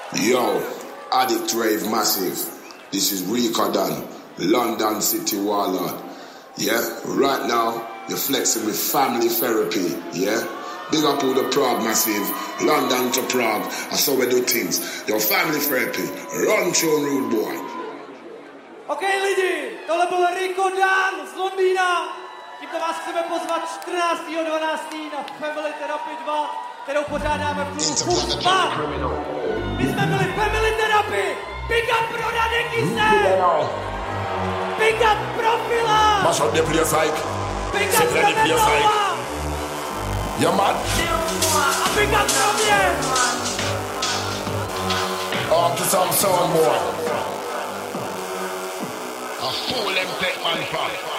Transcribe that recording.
Yo, Addict Rave Massive. This is Rico Dan, London City Warlord. Yeah, right now, you're flexing with family therapy. Yeah, big up all the Prague Massive, London to Prague. That's how we do things. Your family therapy. Run through rude boy. OK lidi, tohle byl Rico Dan z Londýna. Tímto vás chceme pozvat 14.12. na Family Therapy 2, kterou pořádáme v klubu Puspa. My jsme byli Family Therapy. Big up pro Radekise. Big up pro Fila. Mash up the place like. Big up pro Medlova. Yeah, man. A big up pro mě. On to some sound boy. A fool them take man for.